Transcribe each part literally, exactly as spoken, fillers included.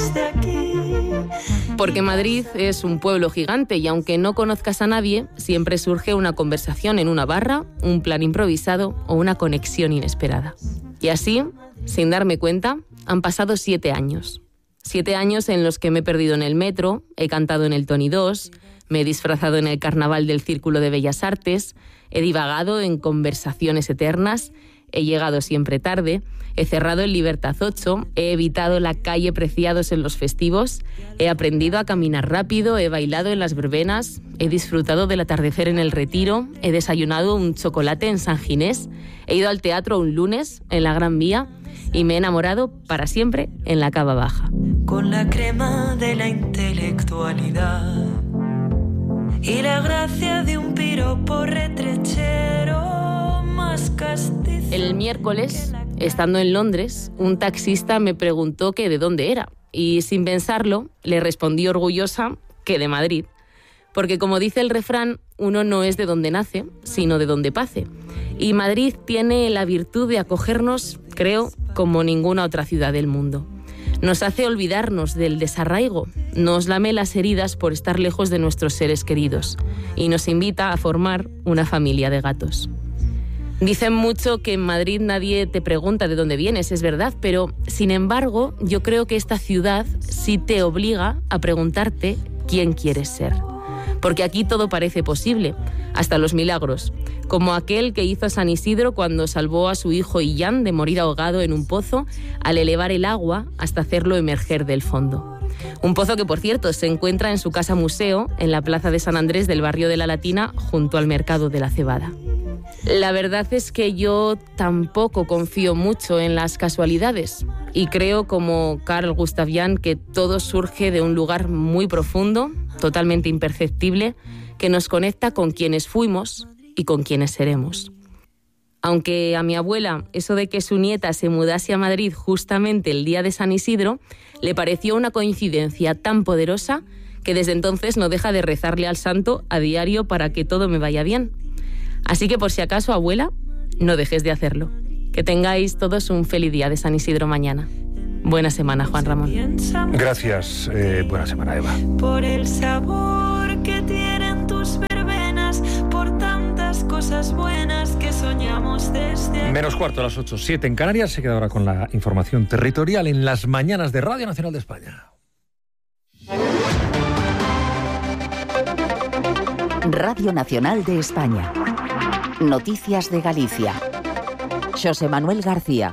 desde aquí. Porque Madrid es un pueblo gigante y aunque no conozcas a nadie, siempre surge una conversación en una barra, un plan improvisado o una conexión inesperada. Y así, sin darme cuenta, han pasado siete años. Siete años en los que me he perdido en el metro, he cantado en el Tony dos, me he disfrazado en el carnaval del Círculo de Bellas Artes, he divagado en conversaciones eternas, he llegado siempre tarde, he cerrado en Libertad ocho, he evitado la calle Preciados en los festivos, he aprendido a caminar rápido, he bailado en las verbenas, he disfrutado del atardecer en el Retiro, he desayunado un chocolate en San Ginés, he ido al teatro un lunes en la Gran Vía y me he enamorado para siempre en la Cava Baja. Con la crema de la intelectualidad y la gracia de un piropo retrechero. El miércoles, estando en Londres, un taxista me preguntó que de dónde era y sin pensarlo le respondí orgullosa que de Madrid, porque como dice el refrán, uno no es de donde nace, sino de donde pase. Y Madrid tiene la virtud de acogernos, creo, como ninguna otra ciudad del mundo. Nos hace olvidarnos del desarraigo, nos lame las heridas por estar lejos de nuestros seres queridos y nos invita a formar una familia de gatos. Dicen mucho que en Madrid nadie te pregunta de dónde vienes, es verdad, pero sin embargo yo creo que esta ciudad sí te obliga a preguntarte quién quieres ser. Porque aquí todo parece posible, hasta los milagros, como aquel que hizo San Isidro cuando salvó a su hijo Illán de morir ahogado en un pozo al elevar el agua hasta hacerlo emerger del fondo. Un pozo que, por cierto, se encuentra en su casa museo en la plaza de San Andrés del barrio de la Latina, junto al mercado de la Cebada. La verdad es que yo tampoco confío mucho en las casualidades y creo, como Carl Gustav Jung, que todo surge de un lugar muy profundo, totalmente imperceptible, que nos conecta con quienes fuimos y con quienes seremos. Aunque a mi abuela eso de que su nieta se mudase a Madrid justamente el día de San Isidro le pareció una coincidencia tan poderosa que desde entonces no deja de rezarle al santo a diario para que todo me vaya bien. Así que por si acaso, abuela, no dejes de hacerlo. Que tengáis todos un feliz día de San Isidro mañana. Buena semana, Juan Ramón. Gracias. Eh, buena semana, Eva. Por el sabor que tienen tus verbenas, por tantas cosas buenas que soñamos desde aquí. Menos cuarto a las ocho, siete en Canarias. Se queda ahora con la información territorial en las mañanas de Radio Nacional de España. Radio Nacional de España. Noticias de Galicia. Xosé Manuel García.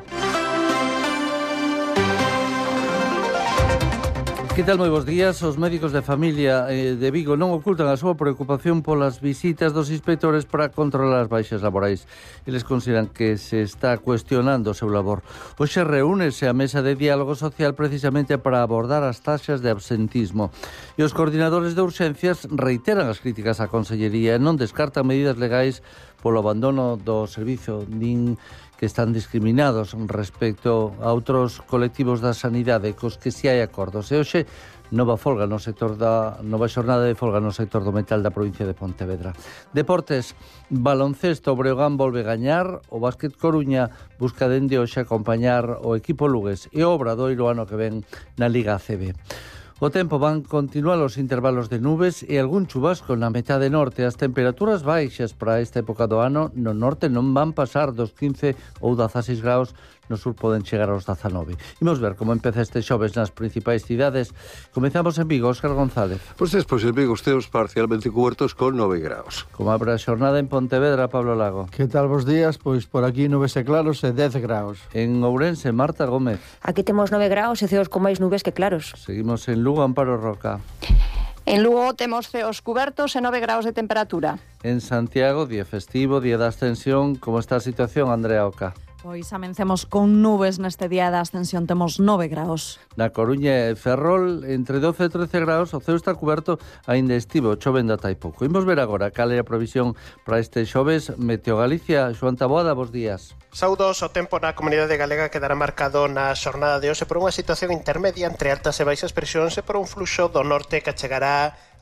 Que tal, moi bons días. Os médicos de familia eh, de Vigo non ocultan a súa preocupación polas visitas dos inspectores para controlar as baixas laborais. Eles consideran que se está cuestionando o seu labor. Hoxe reúnese a mesa de diálogo social precisamente para abordar as taxas de absentismo. E os coordinadores de urxencias reiteran as críticas á Consellería e non descartan medidas legais polo abandono do servizo, nin que están discriminados respecto a outros colectivos da sanidade cos que si hai acordos. E hoxe nova folga no sector da nova xornada de folga no sector do metal da provincia de Pontevedra. Deportes, baloncesto, o Breogán volve gañar, o Básquet Coruña busca dende hoxe acompañar o equipo lugués e o Obradoiro ano que ven na Liga A C B. O tempo van continuar os intervalos de nubes e algún chubasco na metade norte. As temperaturas baixas para esta época do ano no norte non van pasar dos quince ou dezaseis graus, no sur poden chegar aos dezanove. Imos ver como empeza este xoves nas principais cidades. Comezamos en Vigo, Óscar González. Pois pues despois en Vigo esteos parcialmente cubertos con nove graus. Como abre a xornada en Pontevedra, Pablo Lago. Que tal vos días? Pois por aquí nubes e claros e dez graus. En Ourense, Marta Gómez. Aquí temos nove graus e ceos con máis nubes que claros. Seguimos en Lugo, Amparo Roca. En Lugo temos ceos cubertos e nove graus de temperatura. En Santiago, día festivo, día da Ascensión. Como está a situación, Andrea Oca? Pois amencemos con nubes neste día da Ascensión, temos nove graus. Na Coruña e Ferrol, entre doce e trece graus, o ceo está cuberto, aínda estivo chovendo ata hai pouco. Imos ver agora cal é a provisión para este xoves. Meteo Galicia, Xoán Taboada, bos días. Saudos, o tempo na comunidade galega quedará marcado na xornada de hoxe por unha situación intermedia entre altas e baixas presións e por un fluxo do norte que chegará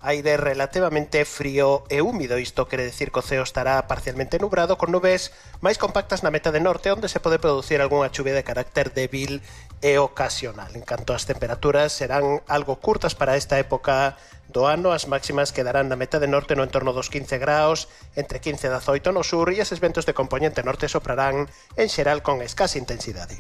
aire relativamente frío e húmido. Isto quere decir que o ceo estará parcialmente nubrado con nubes máis compactas na metade norte, onde se pode producir algunha chuvia de carácter débil e ocasional. En canto ás temperaturas, serán algo curtas para esta época do ano. As máximas quedarán na metade norte no entorno dos quince graus, entre quince e dezoito no sur, e eses ventos de compoñente norte soprarán en xeral con escasa intensidade.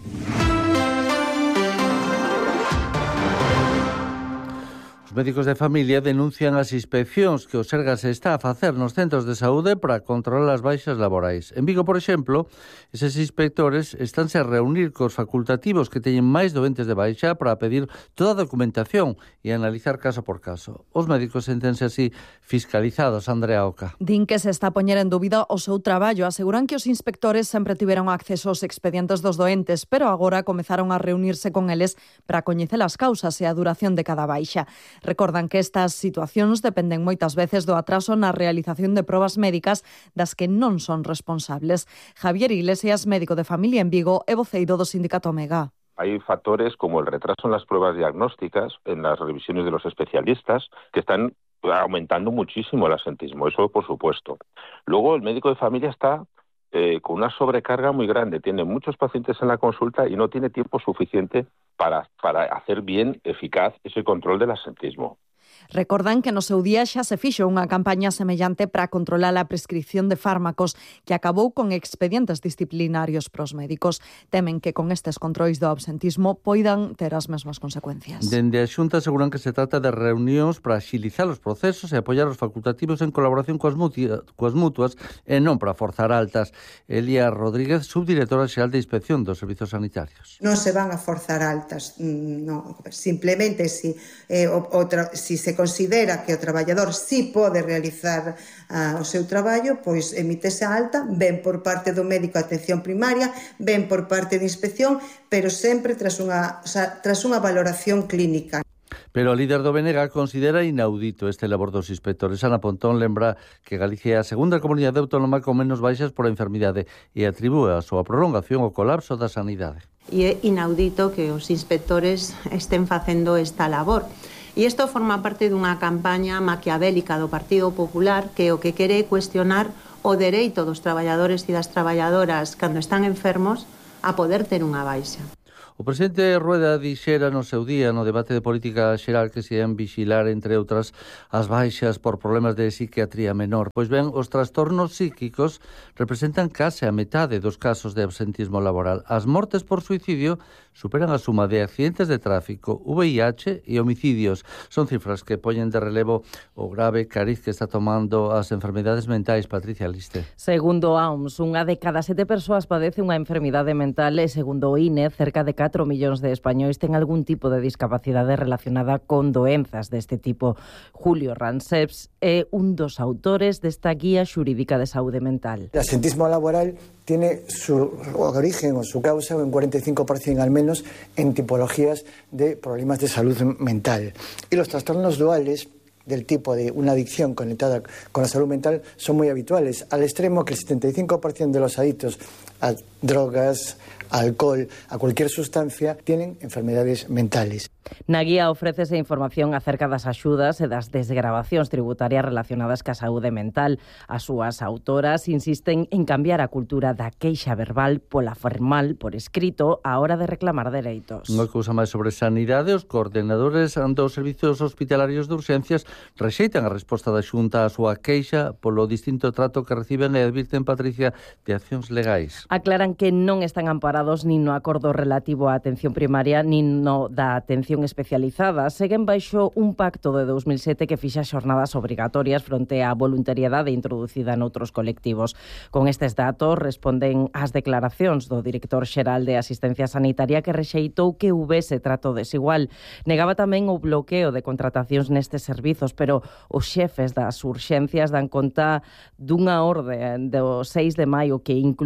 Os médicos de familia denuncian as inspeccións que o Sergas está a facer nos centros de saúde para controlar as baixas laborais. En Vigo, por exemplo, eses inspectores estánse a reunir cos facultativos que teñen máis doentes de baixa para pedir toda a documentación e analizar caso por caso. Os médicos sentense así fiscalizados. Andrea Oca. Din que se está a poñer en dúbida o seu traballo. Aseguran que os inspectores sempre tiveron acceso aos expedientes dos doentes, pero agora comezaron a reunirse con eles para coñecer as causas e a duración de cada baixa. Recordan que estas situacións dependen moitas veces do atraso na realización de probas médicas das que non son responsables. Javier Iglesias, médico de familia en Vigo e voceiro do sindicato Omega. Hay factores como el retraso en las pruebas diagnósticas, en las revisiones de los especialistas, que están aumentando muchísimo el absentismo, eso por supuesto. Luego el médico de familia está eh, con una sobrecarga muy grande, tiene muchos pacientes en la consulta y no tiene tiempo suficiente para, para hacer bien, eficaz ese control del absentismo. Recordan que no seu día xa se fixo unha campaña semellante para controlar a prescripción de fármacos que acabou con expedientes disciplinarios pros médicos. Temen que con estes controis do absentismo poidan ter as mesmas consecuencias. Dende a Xunta aseguran que se trata de reunións para axilizar os procesos e apoiar os facultativos en colaboración coas, mutua, coas mutuas e non para forzar altas. Elia Rodríguez, subdirectora xeral de Inspección dos Servizos Sanitarios. Non se van a forzar altas, no, simplemente si, eh, o, o tra, si se considera que o traballador sí pode realizar uh, o seu traballo, pois emítese a alta, ben por parte do médico de atención primaria, ben por parte de inspección, pero sempre tras unha, o sea, tras unha valoración clínica. Pero o líder do B N G considera inaudito este labor dos inspectores. Ana Pontón lembra que Galicia é a segunda comunidade autónoma con menos baixas por enfermidade e atribúe a súa prolongación ao colapso da sanidade. E é inaudito que os inspectores estén facendo esta labor. E isto forma parte dunha campaña maquiavélica do Partido Popular que o que quere é cuestionar o dereito dos traballadores e das traballadoras cando están enfermos a poder ter unha baixa. O presidente Rueda dixera no seu día no debate de política xeral que se ian vixilar, entre outras, as baixas por problemas de psiquiatría menor. Pois ben, os trastornos psíquicos representan case a metade dos casos de absentismo laboral. As mortes por suicidio superan a suma de accidentes de tráfico, V I H e homicidios. Son cifras que poñen de relevo o grave cariz que está tomando as enfermedades mentais. Patricia Liste. Segundo a O M S, unha de cada sete persoas padece unha enfermidade mental e, segundo o I N E, cerca de catro millóns de españois ten algún tipo de discapacidade relacionada con doenzas deste tipo. Julio Ranceps é un dos autores desta guía xurídica de saúde mental. El absentismo laboral tiene su origen o su causa un cuarenta y cinco por ciento al menos en tipologías de problemas de salud mental. Y los trastornos duales del tipo de una adicción conectada con la salud mental son muy habituales, al extremo que el setenta y cinco por ciento de los adictos a drogas, a alcohol, a cualquier sustancia, tienen enfermedades mentales. Na guía ofrécese información acerca das axudas e das desgravacións tributarias relacionadas ca saúde mental. As súas autoras insisten en cambiar a cultura da queixa verbal pola formal, por escrito, á hora de reclamar dereitos. Unha cousa máis sobre sanidade, os coordenadores dos servizos hospitalarios de urxencias rexeitan a resposta da Xunta á súa queixa polo distinto trato que reciben e advirten, Patricia, de accións legais. Aclaran que non están amparados nin no acordo relativo á atención primaria nin no da atención especializada. Seguen baixo un pacto de dos mil sete que fixa xornadas obrigatorias fronte á voluntariedade introducida noutros colectivos. Con estes datos responden ás declaracións do director xeral de Asistencia Sanitaria que rexeitou que houvese trato desigual. Negaba tamén o bloqueo de contratacións nestes servizos, pero os xefes das urxencias dan conta dunha orde do seis de maio que incluiu os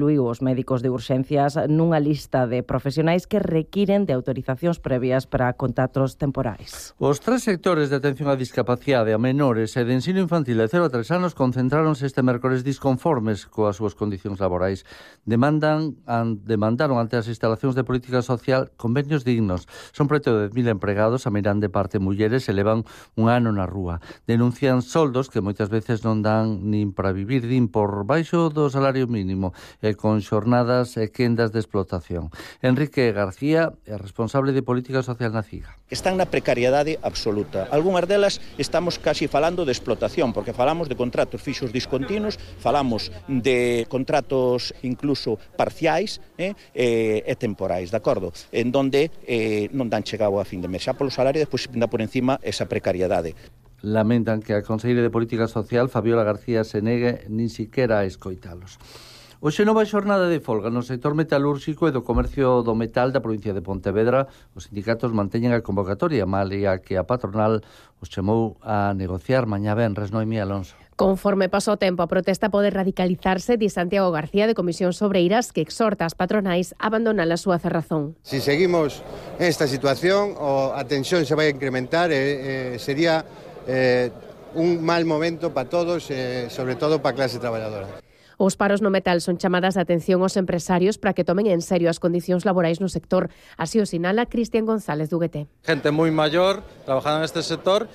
médicos de urxencias nunha lista de profesionais que requiren de autorizacións previas para contratos temporais. Os tres sectores de atención á discapacidade a menores e de ensino infantil de cero a tres anos concentráronse este mércores disconformes coas súas condicións laborais. Demandan, an, demandaron ante as instalacións de política social convenios dignos. Son preto de dez mil empregados, a miran de parte mulleres e levan un ano na rúa. Denuncian soldos que moitas veces non dan nin para vivir, din por baixo do salario mínimo e con xornadas e quendas de explotación. Enrique García é responsable de política social na C I G A. Están na precariedade absoluta. Algúnas delas estamos casi falando de explotación, porque falamos de contratos fixos discontinuos, falamos de contratos incluso parciais eh, e temporais, de acordo? En donde eh, non dan chegado a fin de mes. Xa polo salario, despois pinda por encima esa precariedade. Lamentan que a Conselleira de Política Social, Fabiola García, se negue nin siquiera a escoitalos. Hoxe nova xornada de folga no sector metalúrxico e do comercio do metal da provincia de Pontevedra. Os sindicatos manteñen a convocatoria, malia que a patronal os chamou a negociar mañá venres. Noemí Alonso. Conforme pasó o tempo, a protesta pode radicalizarse, di Santiago García de Comisións Obreiras, que exhorta as patronais a abandonar a súa cerrazón. Si seguimos esta situación, a tensión se vai a incrementar e eh, sería eh, un mal momento para todos, eh, sobre todo para a clase traballadora. Os paros no metal son chamadas de atención aos empresarios para que tomen en serio as condicións laborais no sector. Así o sinala Cristian González Duguete. Gente muy mayor trabajando en este sector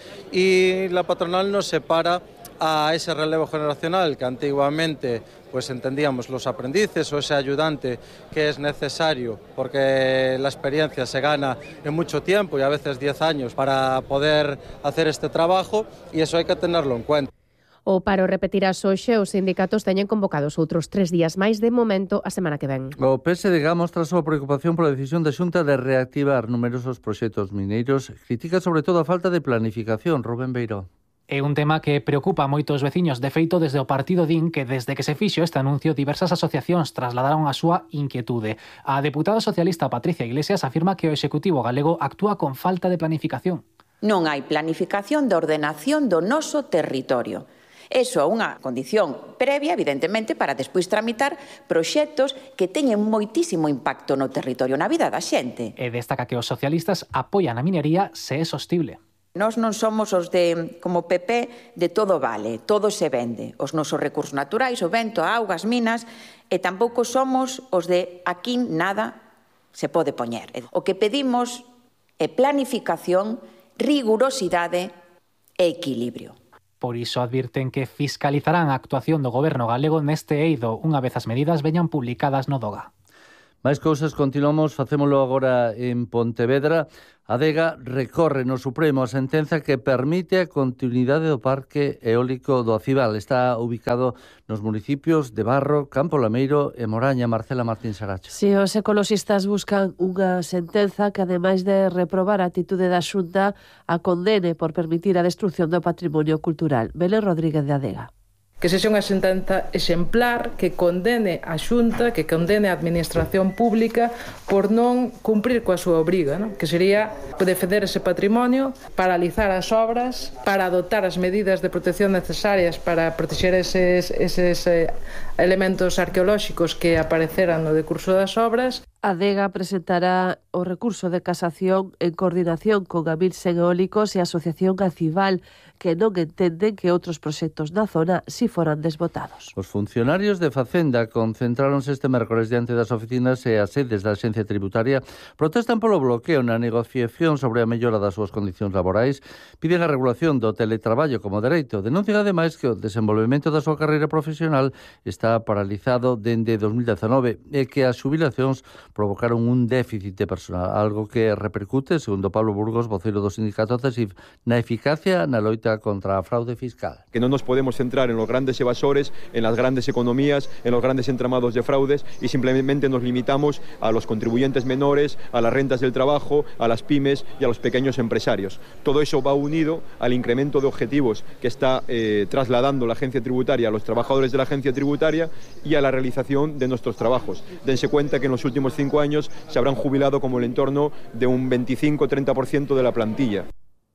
y la patronal nos separa a ese relevo generacional que antiguamente pues entendíamos los aprendices o ese ayudante que es necesario porque la experiencia se gana en mucho tiempo y a veces diez años para poder hacer este trabajo y eso hay que tenerlo en cuenta. O paro repetirás hoxe, os sindicatos teñen convocados outros tres días máis de momento a semana que ven. O P S D G mostra a súa preocupación pola decisión da Xunta de reactivar numerosos proxectos mineiros. Critica sobre todo a falta de planificación. Rubén Beiró. É un tema que preocupa a moitos veciños. De feito, desde o partido din que desde que se fixo este anuncio, diversas asociacións trasladaron a súa inquietude. A deputada socialista Patricia Iglesias afirma que o Executivo galego actúa con falta de planificación. Non hai planificación de ordenación do noso territorio. Eso é unha condición previa, evidentemente, para despois tramitar proxectos que teñen moitísimo impacto no territorio, na vida da xente. E destaca que os socialistas apoian a minería se é sostible. Nós non somos os de, como P P, de todo vale, todo se vende. Os nosos recursos naturais, o vento, a auga, as minas, e tampouco somos os de aquí nada se pode poñer. O que pedimos é planificación, rigurosidade e equilibrio. Por iso advirten que fiscalizarán a actuación do goberno galego neste eido unha vez as medidas veñan publicadas no DOGA. Máis cousas, continuamos, facémolo agora en Pontevedra. A Adega recorre no Supremo a sentenza que permite a continuidade do parque eólico do Acibal. Está ubicado nos municipios de Barro, Campo Lameiro e Moraña. Marcela Martín Saracho. Si os ecoloxistas buscan unha sentenza que, ademais de reprobar a atitude da Xunta, a condene por permitir a destrucción do patrimonio cultural. Belén Rodríguez de Adega. Que sexa unha sentenza exemplar que condene a Xunta, que condene a Administración Pública por non cumprir coa súa obriga, non? Que sería defender ese patrimonio, paralizar as obras, para adoptar as medidas de protección necesarias para protexer eses, eses eh, elementos arqueolóxicos que apareceran no decurso das obras. A Adega presentará o recurso de casación en coordinación con Amilsen Eólicos e a Asociación Acibal, que non entenden que outros proxectos na zona si foran desbotados. Os funcionarios de Facenda concentráronse este mércores diante das oficinas e as sedes da Axencia Tributaria, protestan polo bloqueo na negociación sobre a mellora das súas condicións laborais, piden a regulación do teletraballo como dereito, denuncian ademais que o desenvolvemento da súa carreira profesional está paralizado dende dos mil dezanove e que as xubilacións provocaron un déficit de personal, algo que repercute, segundo Pablo Burgos, vocero do sindicato CESIF, na eficacia na loita contra a fraude fiscal. Que non nos podemos centrar en los grandes evasores, en las grandes economías, en los grandes entramados de fraudes y simplemente nos limitamos a los contribuyentes menores, a las rentas del trabajo, a las pymes y a los pequeños empresarios. Todo eso va unido al incremento de objetivos que está eh, trasladando la agencia tributaria a los trabajadores de la agencia tributaria y a la realización de nuestros trabajos. Dense cuenta que en los últimos cinco años se habrán jubilado como el entorno de un veinticinco a treinta por ciento de la plantilla.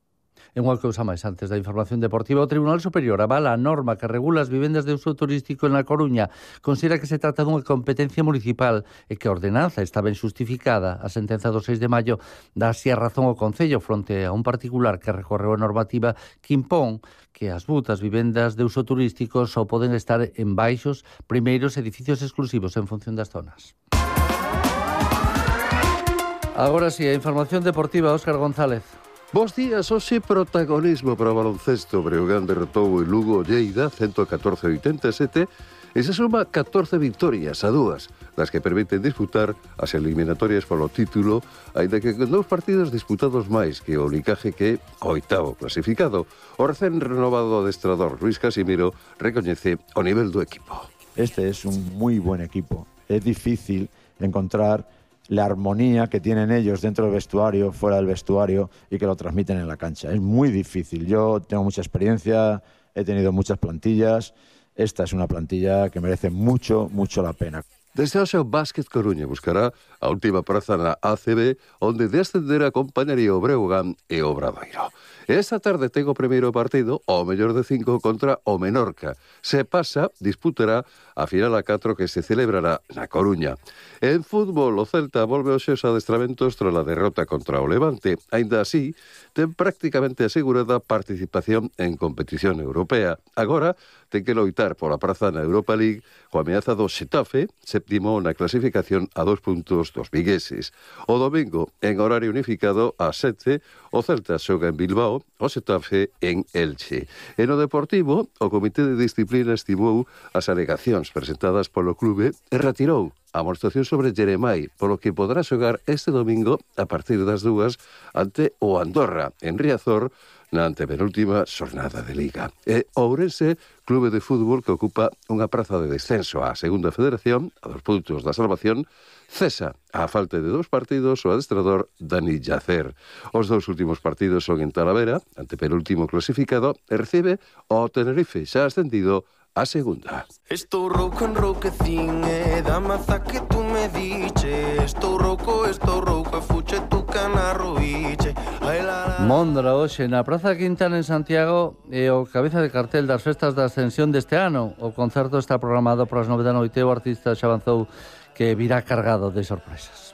E unha cousa máis, antes da información deportiva, o Tribunal Superior avala a norma que regula as vivendas de uso turístico na Coruña. Considera que se trata dunha competencia municipal e que a ordenanza está ben xustificada. A sentenza do seis de maio dá así a razón ao Concello fronte a un particular que recorreu a normativa que impón que as butas vivendas de uso turístico só poden estar en baixos primeiros edificios exclusivos en función das zonas. Agora sí, a información deportiva, Óscar González. Bos días, hoxe protagonismo para o baloncesto. Breogán derrotou o Lugo Lleida ciento catorce a oitenta e sete e se suma catorce victorias a dúas, das que permiten disputar as eliminatorias polo título, aínda que con dous partidos disputados máis que o Unicaje, que é o oitavo clasificado. O recén renovado adestrador Luis Casimiro recoñece o nivel do equipo. Este es un muy buen equipo. Es difícil encontrar la armonía que tienen ellos dentro del vestuario, fuera del vestuario y que lo transmiten en la cancha. Es muy difícil. Yo tengo mucha experiencia, he tenido muchas plantillas. Esta es una plantilla que merece mucho, mucho la pena. Desde hoxe o Básquet Coruña buscará a última praza na A C B, onde de ascender acompañaría o Breogán e o Obradoiro. Esta tarde ten o primeiro partido, o mellor de cinco, contra o Menorca. Se pasa, disputará a final a catro que se celebrará na Coruña. En fútbol, o Celta volve hoxe os adestramentos tras a derrota contra o Levante. Aínda así, ten prácticamente asegurada participación en competición europea. Agora, ten que loitar pola praza na Europa League coa ameaza do Xetafe, séptimo na clasificación a dos puntos dos vigueses. O domingo, en horario unificado, a sete, o Celta xoga en Bilbao, o Xetafe en Elche. E no Deportivo, o Comité de Disciplina estimou as alegacións presentadas polo clube e retirou a amonestación sobre Jeremai, polo que podrá xogar este domingo a partir das dúas ante o Andorra, en Riazor, na antepenúltima xornada de Liga. E Ourense, clube de fútbol que ocupa unha praza de descenso á segunda federación, a dos puntos da salvación, cesa a falta de dous partidos o adestrador Dani Yacer. Os dous últimos partidos son en Talavera, antepenúltimo clasificado, e recibe o Tenerife, xa ascendido a segunda. Estou rouco en rouquecín e da maza que tú me diche. Estou rouco, estou rouco e fuche tu cana roiche. Mondra hoxe na Praza Quintana en Santiago e o cabeza de cartel das festas da Ascensión deste ano. O concerto está programado para as nove da noite e o artista xa avanzou que virá cargado de sorpresas.